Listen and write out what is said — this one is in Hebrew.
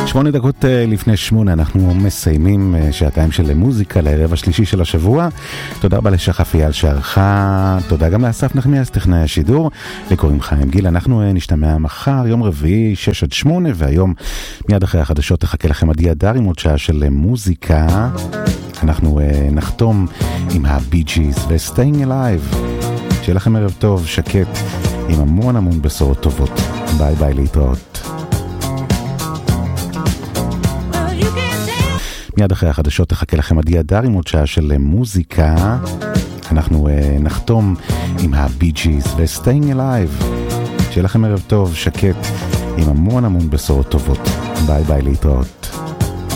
8 דקות לפני 8 אנחנו מסיימים שעתיים של מוזיקה לערב השלישי של השבוע. תודה רבה לשחף אייל שערכה, תודה גם לאסף נחמיאס טכנאי השידור, לקוראים חיים גיל. אנחנו נשתמע מחר יום רביעי 6-8, והיום מיד אחרי החדשות תחכה לכם עדי הדר עם עוד שעה של מוזיקה. אנחנו נחתום עם הבי ג'יז ו-Staying Alive. שיהיה לכם ערב טוב, שקט, עם המון בשורות טובות. ביי ביי, להתראות. מיד אחרי החדשות תחכה לכם עדי הדר עם עוד שעה של מוזיקה. אנחנו נחתום עם הבי ג'יז ו-Staying Alive. שיהיה לכם ערב טוב, שקט, עם המון בשורות טובות. ביי ביי, להתראות.